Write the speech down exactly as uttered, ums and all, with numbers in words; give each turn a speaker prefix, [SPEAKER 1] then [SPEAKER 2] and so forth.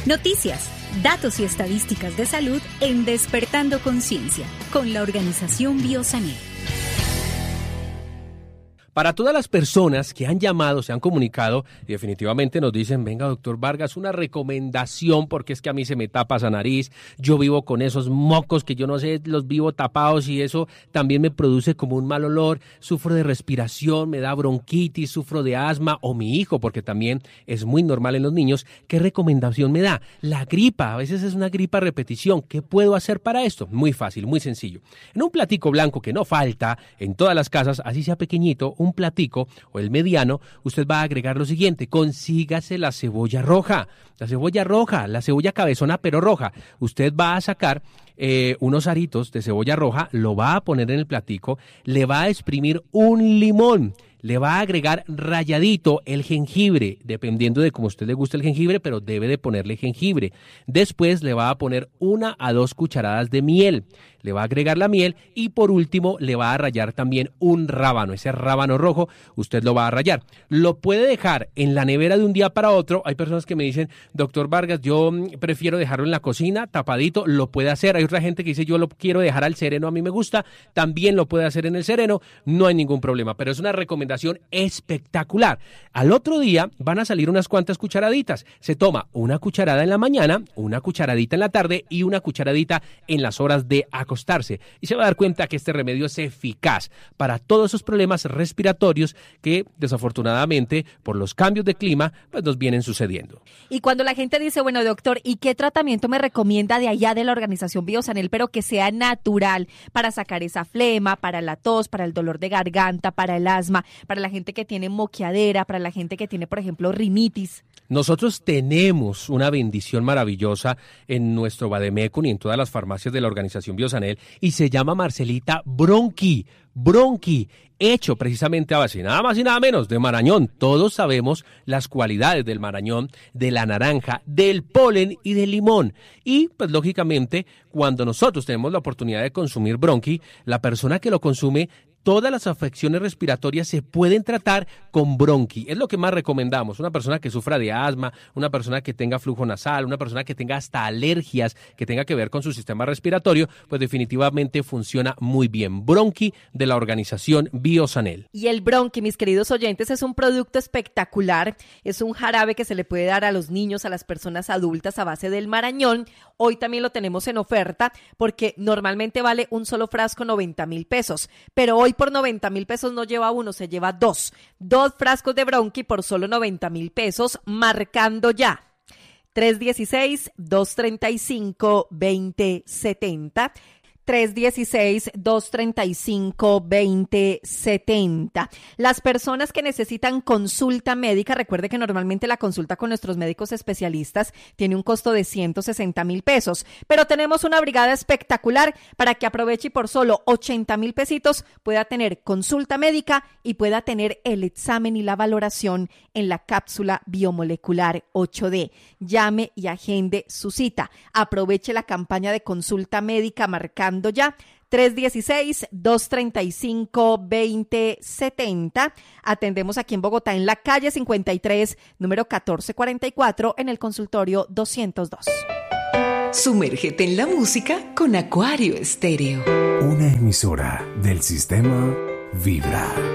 [SPEAKER 1] Noticias, datos y estadísticas de salud en Despertando Conciencia, con la organización Biosanel.
[SPEAKER 2] Para todas las personas que han llamado, se han comunicado y definitivamente nos dicen, venga, doctor Vargas, una recomendación porque es que a mí se me tapa esa nariz, yo vivo con esos mocos que yo no sé, los vivo tapados y eso también me produce como un mal olor, sufro de respiración, me da bronquitis, sufro de asma, o mi hijo, porque también es muy normal en los niños. ¿Qué recomendación me da? La gripa, a veces es una gripa a repetición. ¿Qué puedo hacer para esto? Muy fácil, muy sencillo. En un platico blanco que no falta en todas las casas, así sea pequeñito, un platico o el mediano, usted va a agregar lo siguiente: consígase la cebolla roja, la cebolla roja, la cebolla cabezona pero roja. Usted va a sacar eh, unos aritos de cebolla roja, lo va a poner en el platico, le va a exprimir un limón, le va a agregar ralladito el jengibre, dependiendo de cómo a usted le guste el jengibre, pero debe de ponerle jengibre. Después le va a poner una a dos cucharadas de miel, le va a agregar la miel y por último le va a rallar también un rábano, ese rábano rojo, usted lo va a rallar. Lo puede dejar en la nevera de un día para otro. Hay personas que me dicen, doctor Vargas, yo prefiero dejarlo en la cocina, tapadito, lo puede hacer. Hay otra gente que dice, yo lo quiero dejar al sereno, a mí me gusta, también lo puede hacer en el sereno, no hay ningún problema, pero es una recomendación espectacular. Al otro día van a salir unas cuantas cucharaditas. Se toma una cucharada en la mañana, una cucharadita en la tarde y una cucharadita en las horas de acostarse. Y se va a dar cuenta que este remedio es eficaz para todos esos problemas respiratorios que desafortunadamente por los cambios de clima pues nos vienen sucediendo.
[SPEAKER 3] Y cuando la gente dice, bueno, doctor, ¿y qué tratamiento me recomienda de allá de la organización Biosanel, pero que sea natural para sacar esa flema, para la tos, para el dolor de garganta, para el asma, para la gente que tiene moqueadera, para la gente que tiene, por ejemplo, rinitis?
[SPEAKER 2] Nosotros tenemos una bendición maravillosa en nuestro Bademecum y en todas las farmacias de la organización Biosanel y se llama Marcelita Bronqui, Bronqui, hecho precisamente a base, nada más y nada menos, de marañón. Todos sabemos las cualidades del marañón, de la naranja, del polen y del limón. Y pues lógicamente cuando nosotros tenemos la oportunidad de consumir Bronqui, la persona que lo consume, todas las afecciones respiratorias se pueden tratar con Bronqui. Es lo que más recomendamos. Una persona que sufra de asma, una persona que tenga flujo nasal, una persona que tenga hasta alergias que tenga que ver con su sistema respiratorio, pues definitivamente funciona muy bien. Bronqui de la organización Biosanel.
[SPEAKER 3] Y el Bronqui, mis queridos oyentes, es un producto espectacular. Es un jarabe que se le puede dar a los niños, a las personas adultas a base del marañón. Hoy también lo tenemos en oferta porque normalmente vale un solo frasco noventa mil pesos, pero hoy por noventa mil pesos no lleva uno, se lleva dos. Dos frascos de Bronqui por solo noventa mil pesos, marcando ya. tres uno seis, dos tres cinco, dos cero siete cero. tres uno seis, dos tres cinco, dos cero siete cero. Las personas que necesitan consulta médica, recuerde que normalmente la consulta con nuestros médicos especialistas tiene un costo de ciento sesenta mil pesos, pero tenemos una brigada espectacular para que aproveche y por solo ochenta mil pesitos pueda tener consulta médica y pueda tener el examen y la valoración en la cápsula biomolecular ocho D. Llame y agende su cita. Aproveche la campaña de consulta médica marcando ya tres uno seis, dos tres cinco, dos cero siete cero. Atendemos aquí en Bogotá en la calle cincuenta y tres, número catorce cuarenta y cuatro, en el consultorio doscientos dos.
[SPEAKER 4] Sumérgete en la música con Acuario Estéreo.
[SPEAKER 5] Una emisora del sistema Vibra.